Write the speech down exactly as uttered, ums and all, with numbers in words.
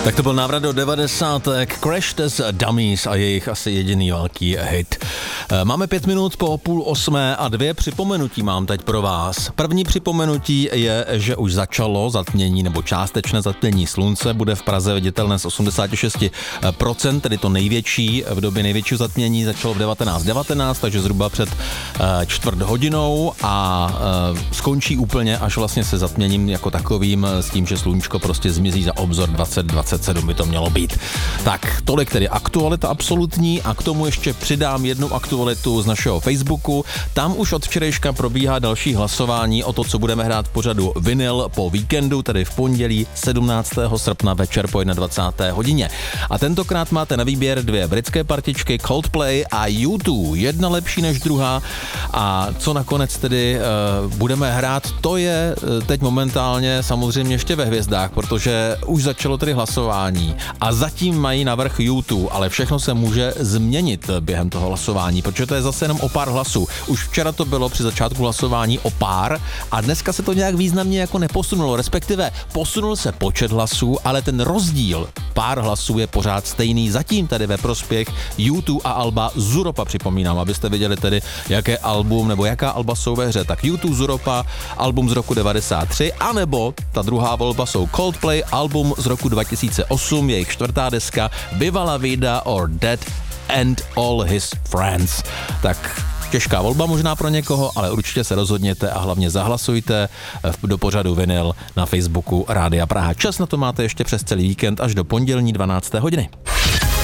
Tak to byl návrat do devadesátek, Crash Test Dummies a jejich asi jediný velký hit. Máme pět minut po půl osmé a dvě připomenutí mám teď pro vás. První připomenutí je, že už začalo zatmění nebo částečné zatmění slunce. Bude v Praze viditelné z osmdesát šest procent, tedy to největší v době největšího zatmění začalo v devatenáct devatenáct, takže zhruba před čtvrt hodinou a skončí úplně až vlastně se zatměním jako takovým s tím, že sluníčko prostě zmizí za obzor dvacet dvacet sedm by to mělo být. Tak tolik tedy aktualita absolutní a k tomu ještě přidám jednu aktualitu z našeho Facebooku. Tam už od včerejška probíhá další hlasování o to, co budeme hrát v pořadu Vinyl po víkendu, tedy v pondělí sedmnáctého srpna večer po dvacáté jedné hodině. A tentokrát máte na výběr dvě britské partičky Coldplay a U dva, jedna lepší než druhá. A co nakonec tedy uh, budeme hrát, to je uh, teď momentálně samozřejmě ještě ve hvězdách, protože už začalo tedy hlasování a zatím mají navrch U dva, ale všechno se může změnit během toho hlasování, protože to je zase jenom o pár hlasů. Už včera to bylo při začátku hlasování o pár a dneska se to nějak významně jako neposunulo, respektive posunul se počet hlasů, ale ten rozdíl pár hlasů je pořád stejný, zatím tady ve prospěch U dva a alba Zuropa, připomínám, abyste viděli tedy, jaké album nebo jaká alba jsou ve hře. Tak U dva Zuropa, album z roku devadesát tři, anebo ta druhá volba jsou Coldplay, album z roku dva tisíce osm, jejich čtvrtá deska Viva la Vida or Dead and All His Friends. Tak těžká volba možná pro někoho, ale určitě se rozhodněte a hlavně zahlasujte do pořadu Vinyl na Facebooku Rádia Praha. Čas na to máte ještě přes celý víkend až do pondělní dvanácté hodiny.